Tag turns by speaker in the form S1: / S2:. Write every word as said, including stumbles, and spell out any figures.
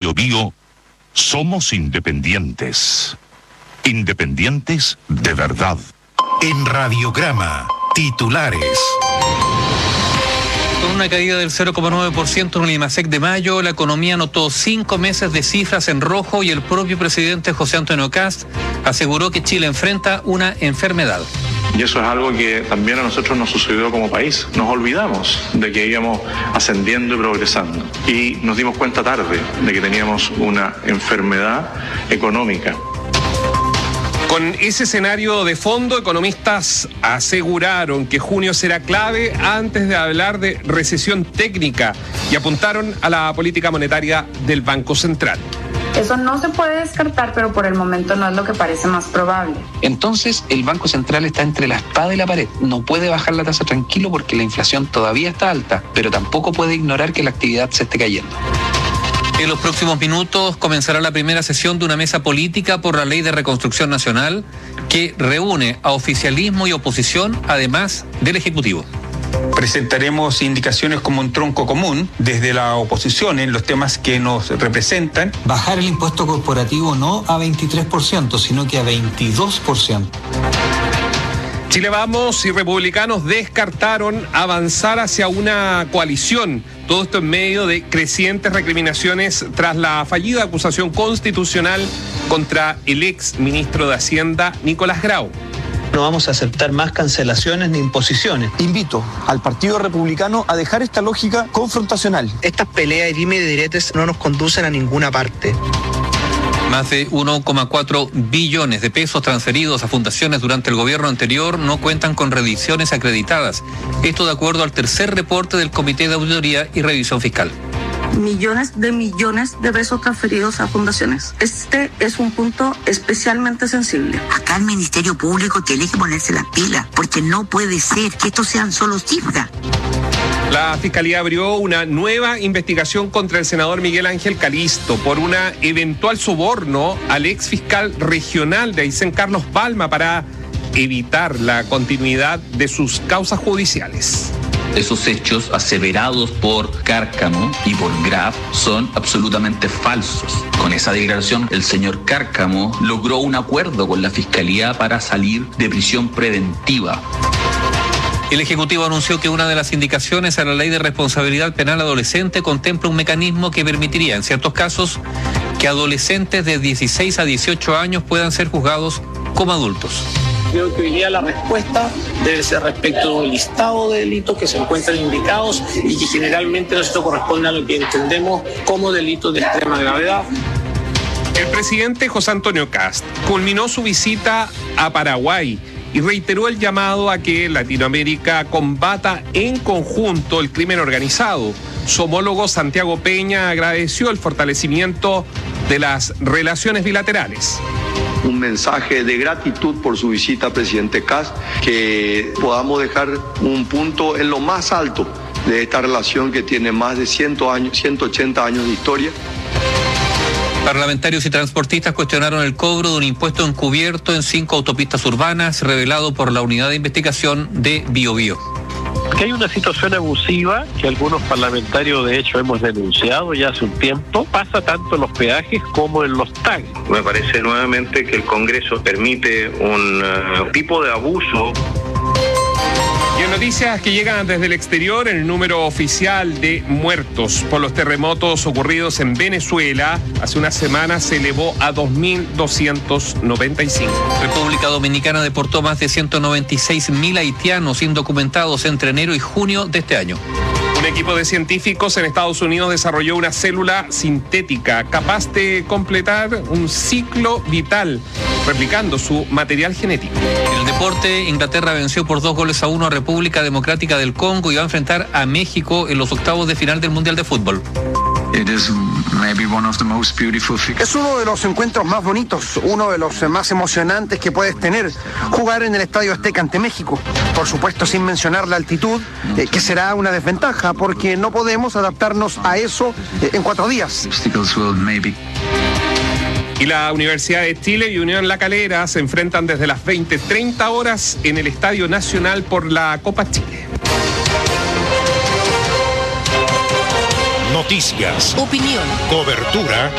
S1: Biobío somos independientes. Independientes de verdad.
S2: En Radiograma, titulares.
S3: Con una caída del cero coma nueve por ciento en el IMASEC de mayo, la economía anotó cinco meses de cifras en rojo y el propio presidente José Antonio Kast aseguró que Chile enfrenta una enfermedad.
S4: Y eso es algo que también a nosotros nos sucedió como país. Nos olvidamos de que íbamos ascendiendo y progresando. Y nos dimos cuenta tarde de que teníamos una enfermedad económica.
S5: Con ese escenario de fondo, economistas aseguraron que junio será clave antes de hablar de recesión técnica y apuntaron a la política monetaria del Banco Central.
S6: Eso no se puede descartar, pero por el momento no es lo que parece más probable.
S7: Entonces, el Banco Central está entre la espada y la pared. No puede bajar la tasa tranquilo porque la inflación todavía está alta, pero tampoco puede ignorar que la actividad se esté cayendo.
S3: En los próximos minutos comenzará la primera sesión de una mesa política por la Ley de Reconstrucción Nacional que reúne a oficialismo y oposición, además del Ejecutivo.
S8: Presentaremos indicaciones como un tronco común desde la oposición en los temas que nos representan.
S9: Bajar el impuesto corporativo no a veintitrés por ciento, sino que a veintidós por ciento.
S5: Chile Vamos y republicanos descartaron avanzar hacia una coalición. Todo esto en medio de crecientes recriminaciones tras la fallida acusación constitucional contra el ex ministro de Hacienda, Nicolás Grau.
S10: No vamos a aceptar más cancelaciones ni imposiciones.
S11: Invito al Partido Republicano a dejar esta lógica confrontacional.
S10: Estas peleas y dime y diretes no nos conducen a ninguna parte.
S3: Más de uno coma cuatro billones de pesos transferidos a fundaciones durante el gobierno anterior no cuentan con revisiones acreditadas. Esto de acuerdo al tercer reporte del Comité de Auditoría y Revisión Fiscal.
S12: Millones de millones de pesos transferidos a fundaciones. Este es un punto especialmente sensible.
S13: Acá el Ministerio Público tiene que ponerse las pilas, porque no puede ser que estos sean solo cifras.
S5: La Fiscalía abrió una nueva investigación contra el senador Miguel Ángel Calisto por una eventual soborno al ex fiscal regional de Aysén, Carlos Palma, para evitar la continuidad de sus causas judiciales.
S14: Esos hechos aseverados por Cárcamo y por Graf son absolutamente falsos. Con esa declaración, el señor Cárcamo logró un acuerdo con la Fiscalía para salir de prisión preventiva.
S3: El Ejecutivo anunció que una de las indicaciones a la Ley de Responsabilidad Penal Adolescente contempla un mecanismo que permitiría, en ciertos casos, que adolescentes de dieciséis a dieciocho años puedan ser juzgados como adultos.
S15: Creo que hoy día la respuesta debe ser respecto del listado de delitos que se encuentran indicados y que generalmente esto corresponde a lo que entendemos como delitos de extrema gravedad.
S5: El presidente José Antonio Kast culminó su visita a Paraguay y reiteró el llamado a que Latinoamérica combata en conjunto el crimen organizado. Su homólogo Santiago Peña agradeció el fortalecimiento de las relaciones bilaterales.
S16: Un mensaje de gratitud por su visita, presidente Kast, que podamos dejar un punto en lo más alto de esta relación que tiene más de cien años, ciento ochenta años de historia.
S3: Parlamentarios y transportistas cuestionaron el cobro de un impuesto encubierto en cinco autopistas urbanas revelado por la Unidad de Investigación de Biobío.
S17: Que hay una situación abusiva que algunos parlamentarios de hecho hemos denunciado ya hace un tiempo, pasa tanto en los peajes como en los tags.
S4: Me parece nuevamente que el Congreso permite un uh, tipo de abuso.
S5: Y en noticias que llegan desde el exterior, el número oficial de muertos por los terremotos ocurridos en Venezuela hace una semana se elevó a dos mil doscientos noventa y cinco.
S3: República Dominicana deportó más de ciento noventa y seis mil haitianos indocumentados entre enero y junio de este año.
S5: Un equipo de científicos en Estados Unidos desarrolló una célula sintética capaz de completar un ciclo vital, replicando su material genético.
S3: En el deporte, Inglaterra venció por dos goles a uno a República Democrática del Congo y va a enfrentar a México en los octavos de final del Mundial de Fútbol.
S11: Es uno de los encuentros más bonitos, uno de los más emocionantes que puedes tener, jugar en el Estadio Azteca ante México. Por supuesto, sin mencionar la altitud, eh, que será una desventaja, porque no podemos adaptarnos a eso eh, en cuatro días.
S5: Y la Universidad de Chile y Unión La Calera se enfrentan desde las veinte treinta horas en el Estadio Nacional por la Copa Chile.
S2: Noticias,
S18: opinión,
S2: cobertura